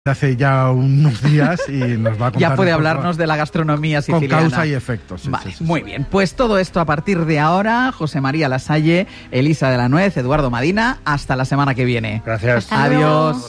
hace ya unos días y nos va a contar. Ya puede hablarnos de la gastronomía siciliana. Con causa y efecto. Sí, vale, sí. Muy bien. Pues todo esto a partir de ahora. José María Lasalle, Elisa de la Nuez, Eduardo Madina. Hasta la semana que viene. Gracias. Adiós.